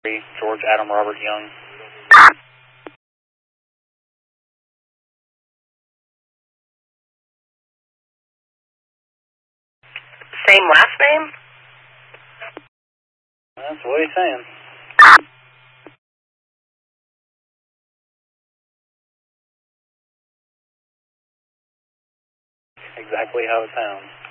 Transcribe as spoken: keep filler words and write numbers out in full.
George Adam Robert Young. Same last name? That's what he's saying. Exactly how it sounds.